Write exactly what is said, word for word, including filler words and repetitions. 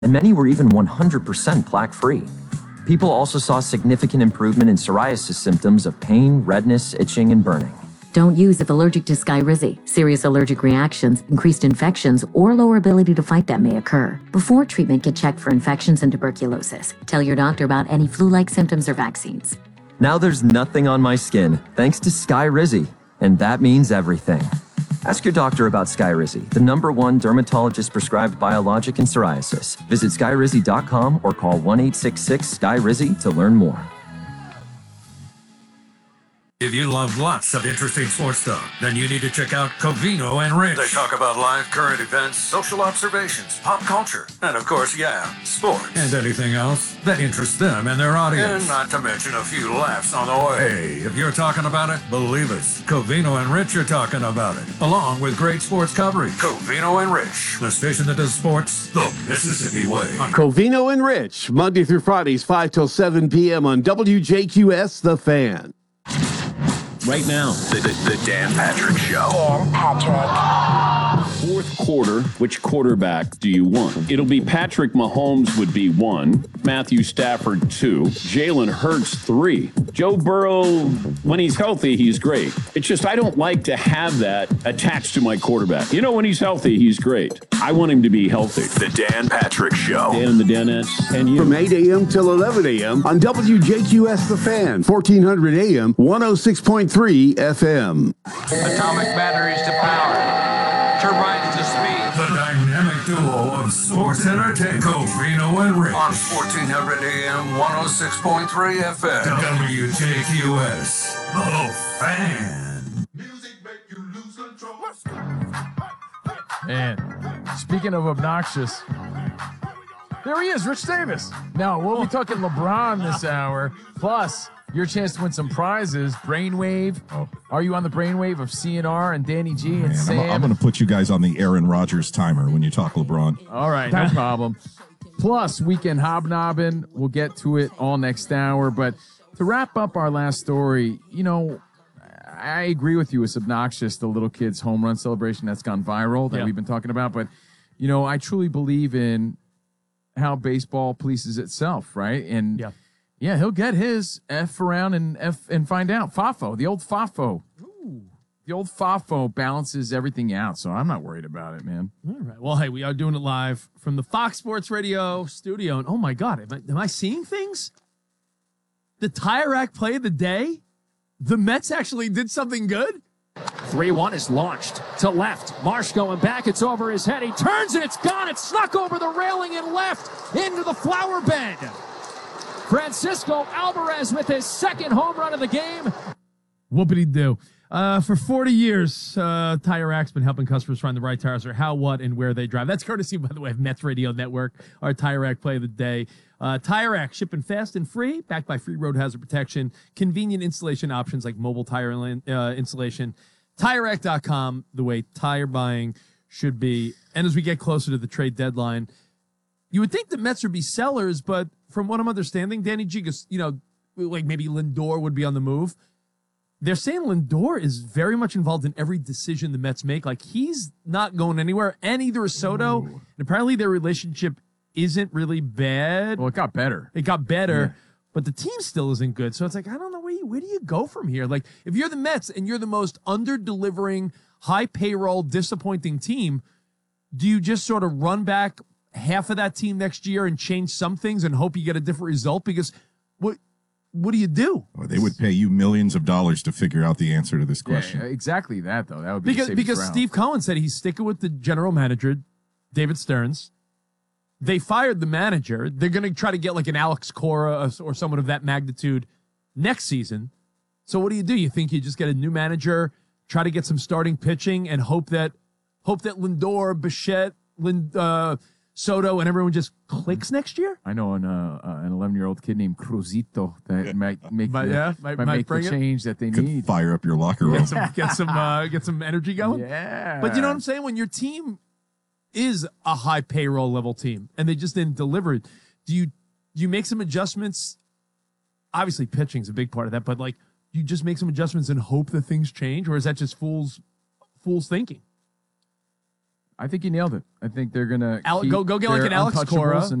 and many were even one hundred percent plaque-free. People also saw significant improvement in psoriasis symptoms of pain, redness, itching, and burning. Don't use if allergic to Skyrizi. Serious allergic reactions, increased infections, or lower ability to fight them may occur. Before treatment, get checked for infections and tuberculosis. Tell your doctor about any flu-like symptoms or vaccines. Now there's nothing on my skin, thanks to Skyrizi, and that means everything. Ask your doctor about Skyrizi, the number one dermatologist-prescribed biologic in psoriasis. Visit skyrizi dot com or call one eight six six sky rizi to learn more. If you love lots of interesting sports stuff, then you need to check out Covino and Rich. They talk about live current events, social observations, pop culture, and of course, yeah, sports. And anything else that interests them and their audience. And not to mention a few laughs on the way. Hey, if you're talking about it, believe us. Covino and Rich are talking about it, along with great sports coverage. Covino and Rich, the station that does sports the Mississippi way. Covino and Rich, Monday through Fridays, five till seven p.m. on W J Q S, The Fan. Right now, the, the, the Dan Patrick Show. Dan Patrick. Fourth quarter, which quarterback do you want? It'll be Patrick Mahomes would be one, Matthew Stafford two, Jalen Hurts three. Joe Burrow, when he's healthy, he's great. It's just I don't like to have that attached to my quarterback. You know, when he's healthy, he's great. I want him to be healthy. The Dan Patrick Show. Dan and the Danettes and you. From eight a.m. till eleven a.m. on W J Q S The Fan, fourteen hundred A M, one oh six point three F M. Atomic batteries to power, turbines to speed. The dynamic duo of sports entertainment, Covino and Rich. On fourteen hundred A M, one oh six point three F M. W J Q S, The Fan. Music make you lose control. And speaking of obnoxious, there he is, Rich Davis. Now, we'll be talking LeBron this hour, plus your chance to win some prizes. Brainwave. Oh. Are you on the brainwave of C N R and Danny G and Man, Sam? I'm, I'm going to put you guys on the Aaron Rodgers timer when you talk LeBron. All right, no problem. Plus, weekend hobnobbing. We'll get to it all next hour. But to wrap up our last story, you know, I agree with you. It's obnoxious, the little kid's home run celebration that's gone viral that yeah. we've been talking about. But, you know, I truly believe in how baseball polices itself, right? And yeah. Yeah, he'll get his F around and F and find out. Fafo, the old Fafo. Ooh. The old Fafo balances everything out, so I'm not worried about it, man. All right. Well, hey, we are doing it live from the Fox Sports Radio studio. And oh, my God, am I, am I seeing things? The Tire Rack play of the day? The Mets actually did something good? three one is launched to left. Marsh going back. It's over his head. He turns and it's gone. It's snuck over the railing and left into the flower bed. Francisco Alvarez with his second home run of the game. Whoopity-doo. Uh, for forty years, uh, Tire Rack's been helping customers find the right tires or how, what, and where they drive. That's courtesy, by the way, of Mets Radio Network, our Tire Rack play of the day. Uh, Tire Rack, shipping fast and free, backed by free road hazard protection, convenient installation options like mobile tire uh, installation. Tire Rack dot com, the way tire buying should be. And as we get closer to the trade deadline, you would think the Mets would be sellers, but from what I'm understanding, Danny G, you know, like maybe Lindor would be on the move. They're saying Lindor is very much involved in every decision the Mets make. Like, he's not going anywhere, and either is Soto. Ooh. And apparently their relationship isn't really bad. Well, it got better. It got better, yeah. But the team still isn't good. So it's like, I don't know, where, you, where do you go from here? Like, if you're the Mets and you're the most under-delivering, high-payroll, disappointing team, do you just sort of run back half of that team next year and change some things and hope you get a different result? Because what what do you do? Well, they would pay you millions of dollars to figure out the answer to this question. Yeah, exactly that, though. That would be because because round. Steve Cohen said he's sticking with the general manager, David Stearns. They fired the manager. They're going to try to get like an Alex Cora or someone of that magnitude next season. So what do you do? You think you just get a new manager, try to get some starting pitching, and hope that hope that Lindor, Bichette, Lind, uh, Soto, and everyone just clicks next year? I know an uh, uh, an eleven-year-old kid named Cruzito that yeah. might make but, the, yeah, might, might might make the change that they Could need. Fire up your locker room. Get some get some, uh, get some energy going. Yeah. But you know what I'm saying? When your team is a high payroll level team and they just didn't deliver it, do you do you make some adjustments? Obviously, pitching's a big part of that, but like, you just make some adjustments and hope that things change, or is that just fool's fool's thinking? I think you nailed it. I think they're gonna Al- keep go go get like their an Alex untouchables Cora. and